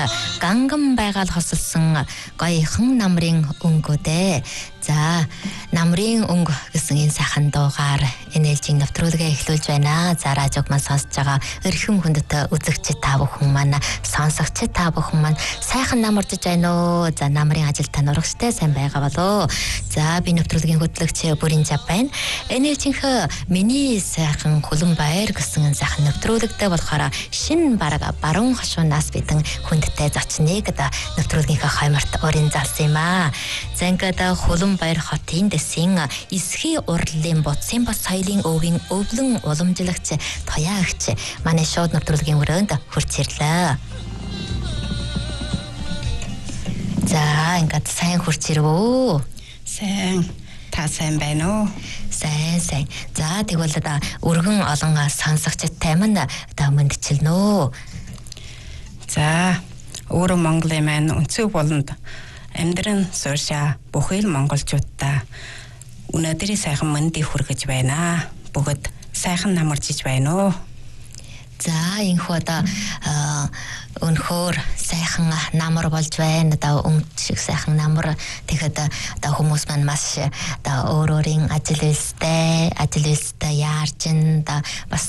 ганган байгаал хосолсон гоёхан намрын өнгөдөө. За намрын өнгө гэсэн энэ сайхан дуугаар энэлжийн нэвтрүүлгээ эхлүүлж байна. За радиог маань сонсож байгаа өрхөм хүндэт үзэгч та бүхэн маань сонсогч та бүхэн маань сайхан намурдж байна уу? За намрын ажилтаа нурагчтай сайн байгаа болоо. За би нэвтрүүлгийн хөтлөгч Бүрийн Жав байна. Энэлжийнхээ миний сайхан хөлөн баяр гэсэн сайхан нэвтрүүлэгтэй болохоор шинэ бараг баруун хошуунаас бидэн хүндтэй зочныг нэвтрүүлгийнхээ хаймарт өрийн залсан юм аа. За ингээд хөлөн баяр хотын дэсийн эсхий урлалын бодсын бас соёлын өвгийн өвлөн уламжлагч тояагч манай шууд нэвтрүүлгийн өрөөнд хурц ирлээ. За ингээд сайн хурц ирвөө. Сайн. Та сайн байна уу? Сайн. За тэгвэл өргөн олон сонсогчтой маань мэндчилнэ. За өөрөө Монголын маань өнцөг болонд амьдран сууршаа бүхэл монголчуудаа өнөөдрийн сайхан мэндийг хүргэж байна. Бүгд сайхан намарчиж байна уу? За энэхүү өнөхөр сайхан намар болж байна. Өнгө шиг сайхан намар. Тэгэхэд хүмүүс маань маш өөрийн ажил үйлстэй яарч бас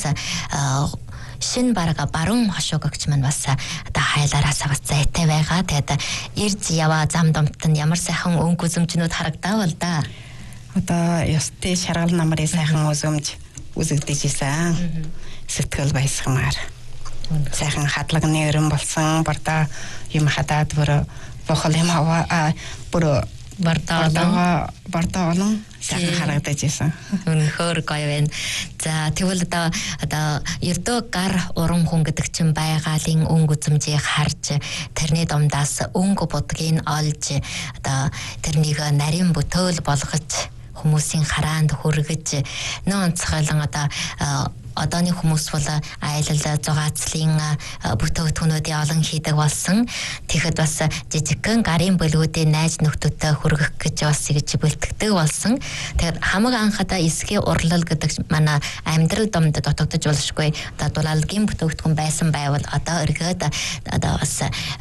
шинэ барага баруун хошоогч маань бас хайлаараас бас зайтай байгаа. Тэгээд ирж яваа зам домт нь ямар сайхан өнгө үзэмжнүүд харагдаавал да. Одоо ёстой шаргал намрын сайхан үзэмж үзэгдэж исэн. Сэтгэл баясгамаар. Сайхан хадлагны өрөн болсон. Бардаа юм хадаад бүр бохол юм аваа бүр бардаа олон сайхан харагдаж исэн. Өнөхөр гоё байна. За тэгвэл одоо ердөө гар уран хүн гэдэг чинь байгалийн өнгө үзэмжийг харж тэрний домдаас өнгө будгийг олж одоо тэрнийг нарийн бүтээл болгож хүмүүсийн хараанд хүргэж нөө онцгойлон одооны хүмүүс бол аялал зугаацлын бүтээгдэхүүнүүдийн олон хийдэг болсон. Тэгэхэд бас жижигхэн гарын бүлгүүдийн найз нөхдөдтэй хүргэх гэж бас ингэж бэлтгэдэг болсон. Тэгэхээр хамаг анхада эсхий урлал гэдэг манай амьдрал домд дутагдж болшгүй дулаалгийн бүтээгдэхүүн байсан байвал одоо эргээд бас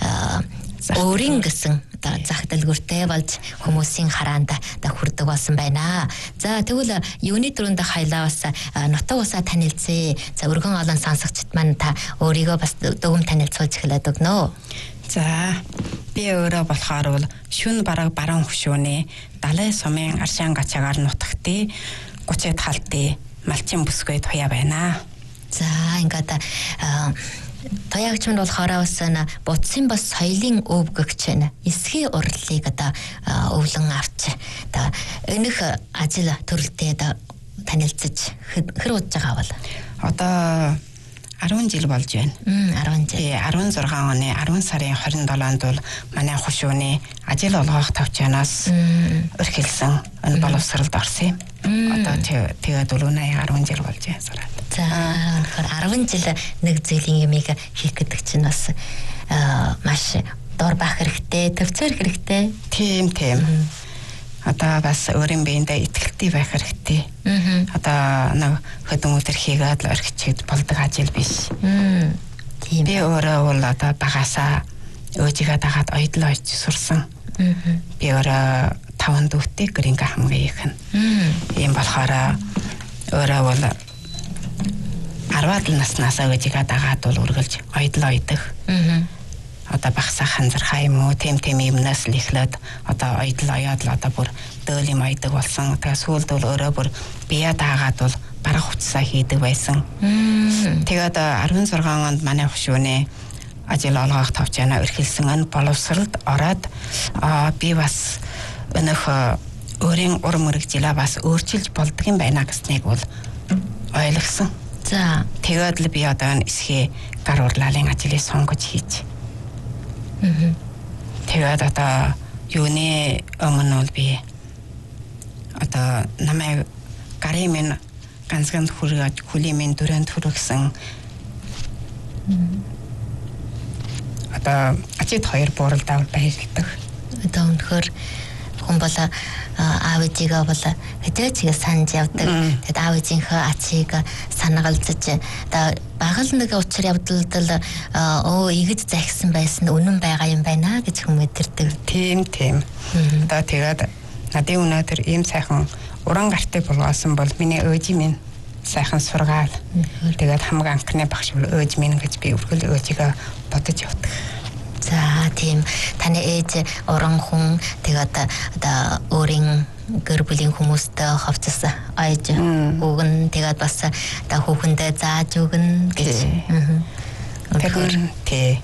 өөрийн гэсэн зах дэлгүүртэй болж хүмүүсийн хараанд хүрдэг болсон байна. За тэгвэл юуны дөрөнд хайлаа бас нутаг усаа танилцъя. За өргөн олон сонсогчд маань та өөрийгөө бас дөгөм танилцуулж эхлэдэг өгнө. За би өөрөө болохоор бол шүн бараг баруун хөшөөний далай сумын аршаан гачаагаар нутагтээ 30-д халтын малчин бүсгүй туяа байна. За ингээд тояагч нь болохоор бас бодсын бас соёлын өвгөгч эсхий урлалыг өвлөн авч өнөх ажил төрөлтэй танилцж хэр удаж байгаа бол одоо 10 жил болж байна. 10 жил. 16 оны 10 сарын 27-нд бол манай хөшөөний ажил олгох тавчаанаас өрхөлсөн энэ боловсролд орсон юм. Одоо тэгээд өлөөнөө 10 жил болж байна сураад. За өнөхөр 10 жил нэг зүйлийн юмыг хийх гэдэг чинь бас маш дор бах хэрэгтэй, төвцөр хэрэгтэй. Тийм. Одоо бас өөрийн биендээ итгэлтэй байх хэрэгтэй. Одоо нэг хөдөн өдөр хийгээд л орхичид болдог ажил биш. Тийм. Би өөрөө бол одоо багасаа өөжигээ дагаад оёдлоо очиж сурсан. Би өөрөө 5 дүүтэй гэрингээ хамгийн их нь. Ийм болохоор өөрөө бол 10-аад наснаас өөжигээ дагаад бол үргэлж оёдлоо идэх. Одоо багсаа ханзархаа юм уу тэм юмнаас л эхлээд одоо оёдол оёод л одоо бүр дөөл юм ойдог болсон. Тэгээ сүүлд бол өөрөө бүр бие даагаад бол бараг хувцсаа хийдэг байсан. Тэгээд 16 онд манай хөшөөний ажил олгох тавчаанаа өрхөлсөн энэ боловсролд ороод би бас өнөх өөрийн ур мөрөгжилээ бас өөрчилж болдго юм байна гэснийг бол ойлгосон. За тэгээд л би одоо эсхий гар урлалын ажлыг сонгож хийж тэгээд одоо юуны өмнө бол би одоо намайг гарын минь ганцхан хүргээд хүлийн минь дүрэнд хүргэсэн одоо ачид хоёр бууралдаа баярлагдав. Одоо өнөхөр хүн бол аав ээжигээ бол хэдээч санаж явдаг. Тэгэд аав ээжийнхээ ачийг санагалзаж одоо багал нэг учир явдалд игэж захисан байсан үнэн байгаа юм байна гэж хүн мэдэрдэг. Тийм. Одоо тэгээд надын өнөөдөр ийм сайхан уран гартыг болгоосон бол миний өөжи минь сайхан сургаал. Тэгээд хамгийн анхны багш бол өөж минь гэж би өргөл өөжигээ бодож явдаг. За тийм таны ээж уран хүн тэгээд одоо өөрийн гэр бүлийн хүмүүстэй хавцас аяж өгөн тэгээд бас одоо хүүхэндээ зааж өгнө гэж. Тэгэхээр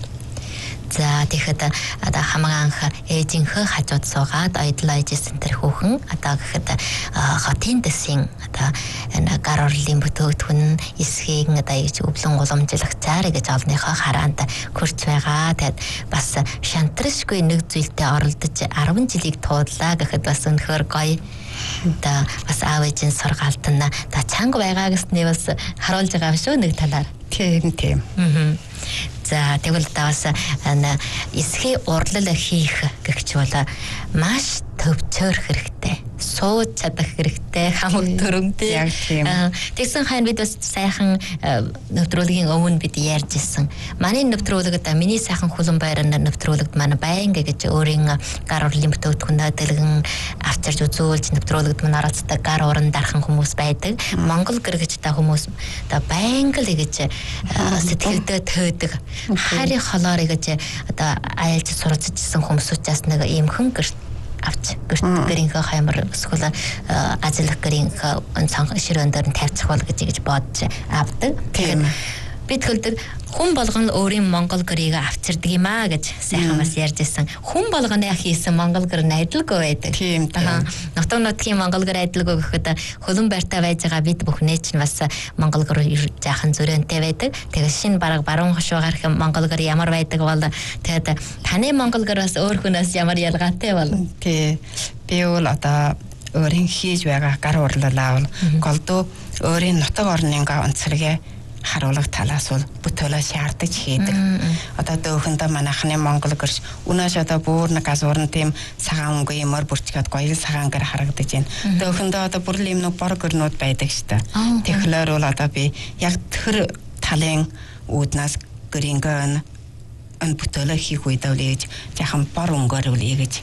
за тэгэхэд одоо хамгийн анх ээжийнхээ хажууд суугаад ойдл ойжсэн тэр хүүхэн одоо гэхэд хотын дэсийн одоо энэ гар орлын бүтээгдэхүүн эсхийг одоо ийж өвлөн уламжлах цаарэ гэж олныхоо хараанд хурц байгаа. Тэгэд бас шантрашгүй нэг зүйлдээ оролдож 10 жилийг туудлаа гэхэд бас үнэхээр гоё. Одоо бас аав ээжийн сургаалт нь та чанга байгаа гэсний бас харуулж байгаа юм шүү нэг талаар. Тийм. За тэгвэл та бас эсхий урлал хийх гэгч бол маш төвчөөрөх хэрэгтэй. Сууж чадах хэрэгтэй. Хамаг төрөмтэй. Яг тийм. Тэгсэн хайн бид бас сайхан нэвтрүүлгийн өмнө бид ярьж ирсэн. Манай нэвтрүүлэгт миний сайхан хүлэн байранд нэвтрүүлэгт манай байнга гэж өөрийн гар урлын бүтээгдэхүүнээ дэлгэн авчирж үзүүлж нэвтрүүлэгт манай оролцдог гар уран дархан хүмүүс байдаг. Монгол гэр гэж та хүмүүс одоо байнга л гэж сэтгэлдээ төөдөг. Харийн холоор гэж одоо аялж суралцжсэн хүмүүсээс нэг ийм хүн авч гэрийнхээ хаймар эсвэл ажиллах гэрийнхээ цанх ширүүн дээр нь тавьчих бол гэж бодож авдаг. Тэгэхээр бид хөлдөг хүн болгон өөрийн монгол гэрийг авчирдаг юм аа гэж сайхан бас ярьж ирсэн. Хүн болгоны хийсэн монгол гэр нь адилгүй байдаг. Тийм. Нутаг нутгийн монгол гэр адилгүй гэхэд хөлөн байртай байж байгаа бид бүхнээ чинь бас монгол гэр жаахан зөрөөнтэй байдаг. Тэгээд шинэ баруун хошуу гарах монгол гэр ямар байдаг бол тэгээд таны монгол гэр бас өөр хүнээс ямар ялгаатай бол. Тий. Би бол одоо өөрийн хийж байгаа гар урлалаа бол голдуу өөрийн нутаг орны онцлогээ харуулах талаас бол бүтээлээ шаардаж хийдэг. Одоо дөөхөндөө манайхны монгол гэрч үнэш одоо бүр нэг газуурн тийм цагаан өнгө юмор бүрчгээд гоё цагаан гэр харагдаж байна. Дөөхөндөө одоо бүр л юм нэг бор гэрнүүд байдаг шүү дээ. Тэгэхээр бол одоо би яг тэр талын үүднээс гэрингээ бүтээлээ хийх үедээ л ээж яхан бор өнгөөр үл ийгэж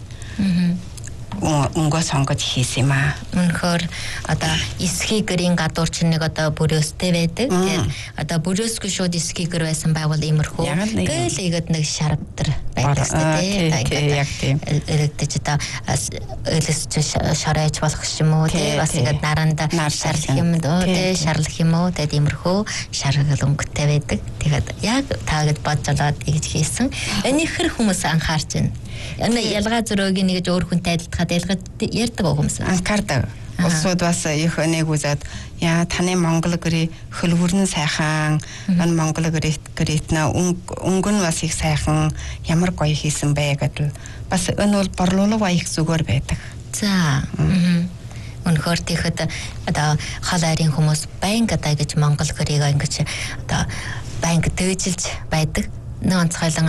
өнгөө сонгож хийсэн юм аа. Үнэхээр одоо эсхий гэрийн гадуур чинь нэг одоо бүрөөстэй байдаг. Тэгээд одоо бүрөөсгүй шууд эсхий гэр байсан байвал иймэрхүү. Гэл игээд нэг шарвтар байдаг тийм. Яг тийм. Элэгдэж одоо элэсч шараач болох юм уу тийм. Бас игээд наранда шарлах юм дөө тийм. Шарлах юм уу тэгээд иймэрхүү шаргал өнгөтэй байдаг. Тэгээд яг таагад боджолоод ийж хийсэн. Энэ ихэр хүмүүс анхаарч байна. Энэ ялгаа зөрөөг нэгж өөр хүнтэй адилтгаад ялгаад ярьдаг хүмүүс. Анхаардаг. Улсууд бас их нэг үзээд яа таны монгол гэрээ хөлвөрн сайхан энэ монгол гэрэтнэ өнгө нь бас их сайхан ямар гоё хийсэн бэ гэдэг бас энэ бол борлуулга их зүгээр байдаг. За. Үнэхээр тэгэхэд одоо хол айрын хүмүүс байнга даа гэж монгол гэрийг ингэж одоо байнга дээжилж байдаг. Нэг онцгойлон